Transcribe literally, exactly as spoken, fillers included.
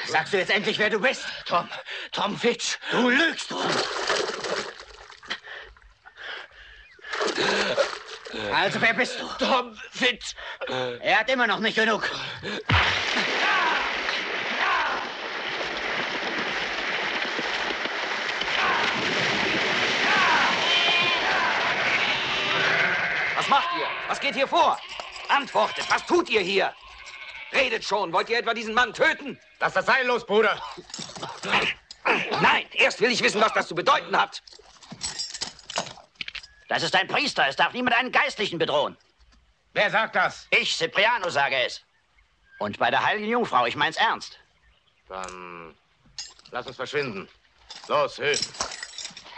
Sagst du jetzt endlich, wer du bist? Tom, Tom Fitch. Du lügst, Tom. Also, wer bist du? Tom Fitch. Er hat immer noch nicht genug. Was macht ihr? Was geht hier vor? Antwortet, was tut ihr hier? Redet schon, wollt ihr etwa diesen Mann töten? Lass das Seil los, Bruder. Nein, erst will ich wissen, was das zu bedeuten hat. Das ist ein Priester. Es darf niemand einen Geistlichen bedrohen. Wer sagt das? Ich, Cipriano, sage es. Und bei der heiligen Jungfrau, ich mein's ernst. Dann lass uns verschwinden. Los, hilf.